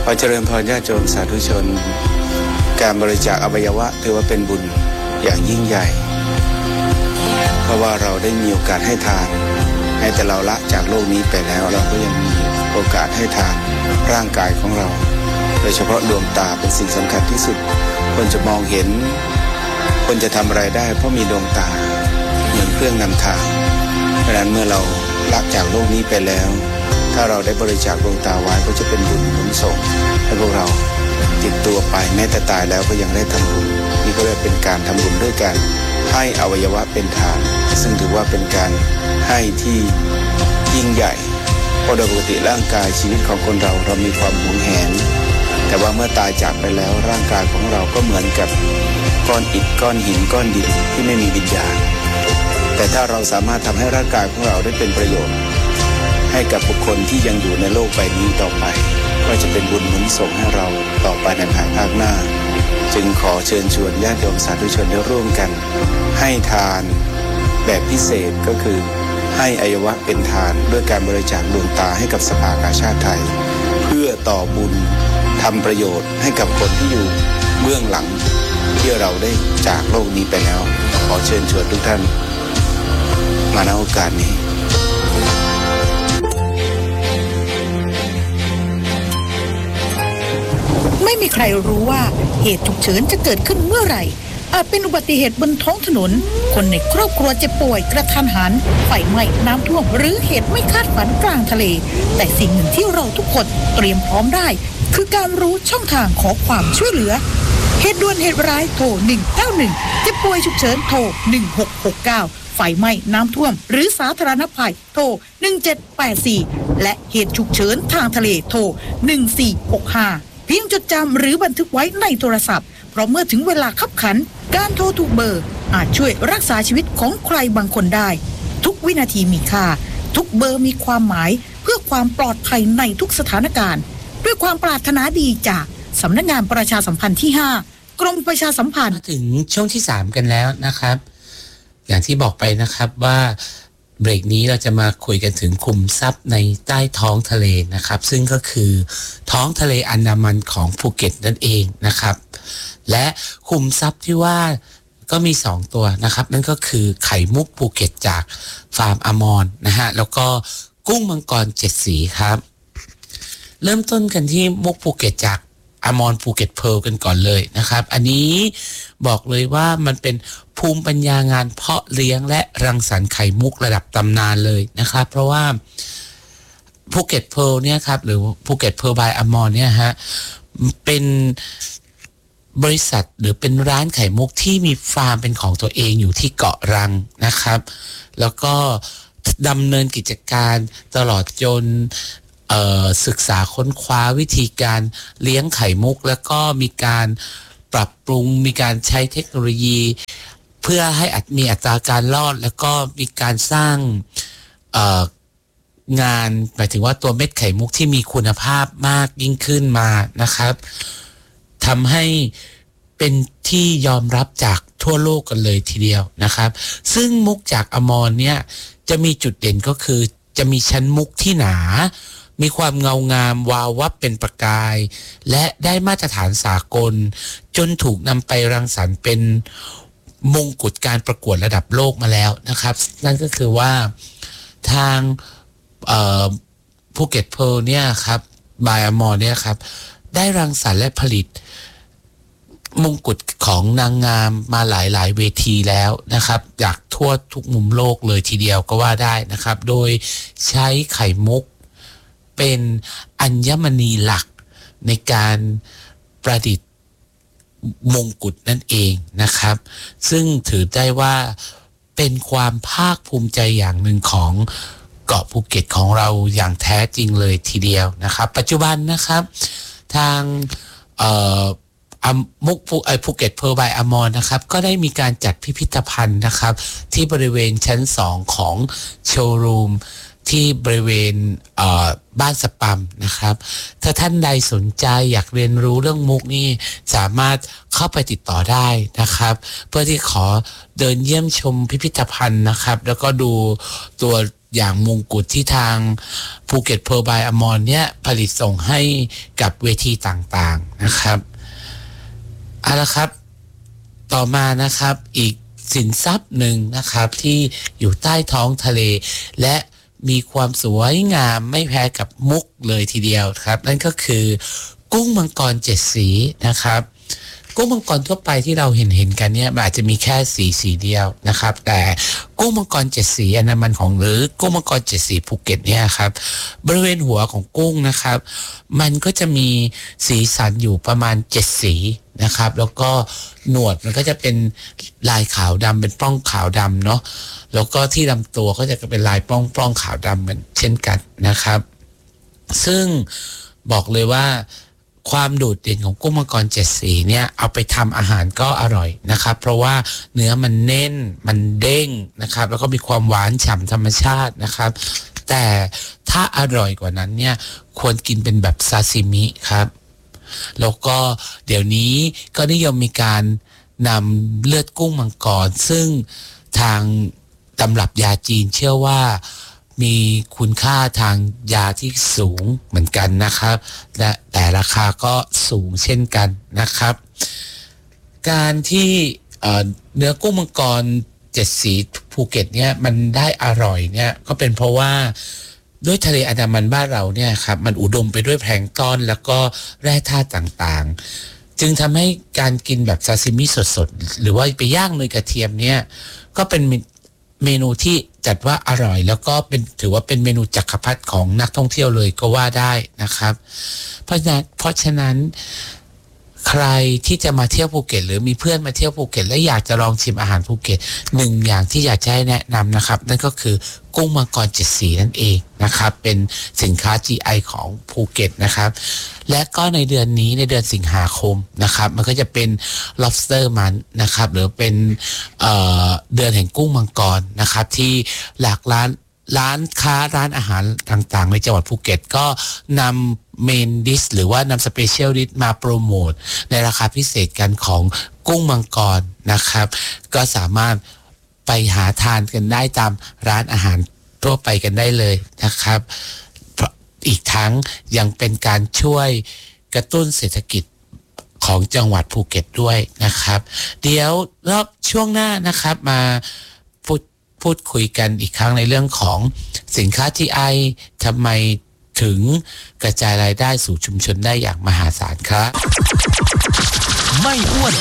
ขอเจริญพรญาติโยมสาธุชนการบริจาคอวัยวะถือว่าเป็นบุญอย่างยิ่งใหญ่เพราะว่าเราได้มีโอกาสให้ทานให้แต่เราละจากโลกนี้ไปแล้วเราก็ยังมีโอกาสให้ทานร่างกายของเราโดยเฉพาะดวงตาเป็นสิ่งสำคัญที่สุดคนจะมองเห็นคนจะทำอะไรได้เพราะมีดวงตาเหมือนเครื่องนำทางเพราะฉะนั้นเมื่อเราละจากโลกนี้ไปแล้วถ้าเราได้บริจาคดวงตาไว้ก็จะเป็นบุญหนุนส่งให้พวกเราติดตัวไปแม้แต่ตายแล้วก็ยังได้ทำบุญนี่ก็เรียกเป็นการทำบุญด้วยการให้อวัยวะเป็นทานซึ่งถือว่าเป็นการให้ที่ยิ่งใหญ่เพราะโดยปกติร่างกายชีวิตของคนเรามีความหวงแหนแต่ว่าเมื่อตายจากไปแล้วร่างกายของเราก็เหมือนกับก้อนอิฐก้อนหินก้อนดินที่ไม่มีวิญญาณแต่ถ้าเราสามารถทำให้ร่างกายของเราได้เป็นประโยชน์ให้กับบุคคลที่ยังอยู่ในโลกใบนี้ต่อไปก็จะเป็นบุญหนุนส่งให้เราต่อไปในภายภาคหน้าจึงขอเชิญชวนญาติโยมสาธุชนได้ร่วมกันให้ทานแบบพิเศษก็คือให้อวัยวะเป็นทานด้วยการบริจาคดวงตาให้กับสภากาชาดไทยเพื่อต่อบุญทำประโยชน์ให้กับคนที่อยู่เบื้องหลังที่เราได้จากโลกนี้ไปแล้วขอเชิญชวนทุกท่านมาณโอกาสนี้ไม่มีใครรู้ว่าเหตุฉุกเฉินจะเกิดขึ้นเมื่อไหร่อาจเป็นอุบัติเหตุบนท้องถนนคนในครอบครัวเจ็บป่วยกระทันหันไฟไหม้น้ำท่วมหรือเหตุไม่คาดฝันกลางทะเลแต่สิ่งหนึ่งที่เราทุกคนเตรียมพร้อมได้คือการรู้ช่องทางขอความช่วยเหลือเหตุด่วนเหตุร้ายโทร191เจ็บป่วยฉุกเฉินโทร1669ไฟไหม้น้ำท่วมหรือสาธารณภัยโทร1784และเหตุฉุกเฉินทางทะเลโทร1465เพียงจดจำหรือบันทึกไว้ในโทรศัพท์เพราะเมื่อถึงเวลาคับขันการโทรถูกเบอร์อาจช่วยรักษาชีวิตของใครบางคนได้ทุกวินาทีมีค่าทุกเบอร์มีความหมายเพื่อความปลอดภัยในทุกสถานการณ์ด้วยความปรารถนาดีจากสำนักงานประชาสัมพันธ์ที่5กรมประชาสัมพันธ์ถึงช่วงที่3กันแล้วนะครับอย่างที่บอกไปนะครับว่าเบรกนี้เราจะมาคุยกันถึงขุมทรัพย์ในใต้ท้องทะเลนะครับซึ่งก็คือท้องทะเลอันดามันของภูเก็ตนั่นเองนะครับและขุมทรัพย์ที่ว่าก็มี2ตัวนะครับนั่นก็คือไข่มุกภูเก็ตจากฟาร์มอมรนะฮะแล้วก็กุ้งมังกร7สีครับเริ่มต้นกันที่มุกภูเก็ตจากอมรภูเก็ตเพิร์ลกันก่อนเลยนะครับอันนี้บอกเลยว่ามันเป็นภูมิปัญญางานเพาะเลี้ยงและรังสรรค์ไข่มุกระดับตำนานเลยนะครับเพราะว่าภูเก็ตเพิร์ลเนี่ยครับหรือภูเก็ตเพิร์ลบายอมรเนี่ยฮะเป็นบริษัทหรือเป็นร้านไข่มุกที่มีฟาร์มเป็นของตัวเองอยู่ที่เกาะรังนะครับแล้วก็ดำเนินกิจการตลอดจนศึกษาค้นคว้าวิธีการเลี้ยงไข่มุกแล้วก็มีการปรับปรุงมีการใช้เทคโนโลยีเพื่อให้มีอัตราการรอดแล้วก็มีการสร้างงานหมายถึงว่าตัวเม็ดไข่มุกที่มีคุณภาพมากยิ่งขึ้นมานะครับทำให้เป็นที่ยอมรับจากทั่วโลกกันเลยทีเดียวนะครับซึ่งมุกจากอมรเนี่ยจะมีจุดเด่นก็คือจะมีชั้นมุกที่หนามีความเงางามวาววับเป็นประกายและได้มาตรฐานสากลจนถูกนำไปรังสรรค์เป็นมงกุฎการประกวดระดับโลกมาแล้วนะครับนั่นก็คือว่าทางภูเก็ตเพิร์ลเนี่ยครับบายอมรเนี่ยครับได้รังสรรค์และผลิตมงกุฎของนางงามมาหลายๆเวทีแล้วนะครับจากทั่วทุกมุมโลกเลยทีเดียวก็ว่าได้นะครับโดยใช้ไข่มุกเป็นอัญมณีหลักในการประดิษฐ์มงกุฎนั่นเองนะครับซึ่งถือได้ว่าเป็นความภาคภูมิใจอย่างหนึ่งของเกาะภูเก็ตของเราอย่างแท้จริงเลยทีเดียวนะครับปัจจุบันนะครับทางภูเก็ตเพิร์ลบายอมรนะครับก็ได้มีการจัดพิพิธภัณฑ์นะครับที่บริเวณชั้น2ของโชว์รูมที่บริเวณบ้านสปัมนะครับถ้าท่านใดสนใจอยากเรียนรู้เรื่องมุกนี่สามารถเข้าไปติดต่อได้นะครับเพื่อที่ขอเดินเยี่ยมชมพิพิธภัณฑ์นะครับแล้วก็ดูตัวอย่างมงกุฎที่ทางภูเก็ตเพอร์บายอมรเนี่ยผลิตส่งให้กับเวทีต่างๆนะครับเอาละครับต่อมานะครับอีกสินทรัพย์หนึ่งนะครับที่อยู่ใต้ท้องทะเลและมีความสวยงามไม่แพ้กับมุกเลยทีเดียวครับนั่นก็คือกุ้งมังกร7สีนะครับกุ้งมังกรทั่วไปที่เราเห็นกันเนี่ยมันอาจจะมีแค่สีเดียวนะครับแต่กุ้งมังกร7สีอันนั้นมันของหรือกุ้งมังกร7สีภูเก็ตเนี่ยครับบริเวณหัวของกุ้งนะครับมันก็จะมีสีสันอยู่ประมาณ7สีนะครับแล้วก็หนวดมันก็จะเป็นลายขาวดำเป็นปล้องขาวดำเนาะแล้วก็ที่ลำตัวก็จะเป็นลายปล้องขาวดำเหมือนเช่นกันนะครับซึ่งบอกเลยว่าความโดดเด่นของกุ้งมังกร7สีเนี่ยเอาไปทำอาหารก็อร่อยนะครับเพราะว่าเนื้อมันแน่นมันเด้งนะครับแล้วก็มีความหวานฉ่ำธรรมชาตินะครับแต่ถ้าอร่อยกว่านั้นเนี่ยควรกินเป็นแบบซาซิมิครับแล้วก็เดี๋ยวนี้ก็นิยมมีการนำเลือดกุ้งมังกรซึ่งทางตำรับยาจีนเชื่อว่ามีคุณค่าทางยาที่สูงเหมือนกันนะครับและแต่ราคาก็สูงเช่นกันนะครับการที่เนื้อกุ้งมังกร7สีภูเก็ตเนี่ยมันได้อร่อยเนี่ยก็เป็นเพราะว่าด้วยทะเลอันดามันบ้านเราเนี่ยครับมันอุดมไปด้วยแพลงก์ตอนแล้วก็แร่ธาตุต่างๆจึงทำให้การกินแบบซาซิมิสดๆหรือว่าไปย่างเนยกระเทียมเนี่ยก็เป็นเมนูที่จัดว่าอร่อยแล้วก็ถือว่าเป็นเมนูจักรพรรดิของนักท่องเที่ยวเลยก็ว่าได้นะครับเพราะฉะนั้นใครที่จะมาเที่ยวภูเก็ตหรือมีเพื่อนมาเที่ยวภูเก็ตและอยากจะลองชิมอาหารภูเก็ตหนึ่งอย่างที่อยากจะให้แนะนำนะครับนั่นก็คือกุ้งมังกร7สีนั่นเองนะครับเป็นสินค้า GI ของภูเก็ตนะครับและก็ในเดือนนี้ในเดือนสิงหาคมนะครับมันก็จะเป็น lobster month นะครับหรือเป็นเดือนแห่งกุ้งมังกรนะครับที่หลากร้านค้าร้านอาหารต่างๆในจังหวัดภูเก็ตก็นำเมนดิชหรือว่านำสเปเชียลดิชมาโปรโมทในราคาพิเศษกันของกุ้งมังกรนะครับก็สามารถไปหาทานกันได้ตามร้านอาหารทั่วไปกันได้เลยนะครับอีกทั้งยังเป็นการช่วยกระตุ้นเศรษฐกิจของจังหวัดภูเก็ตด้วยนะครับเดี๋ยวรอบช่วงหน้านะครับมาพูดคุยกันอีกครั้งในเรื่องของสินค้า GI ทำไมถึงกระจายรายได้สู่ชุมชนได้อย่างมหาศาลครับไม่อ้วน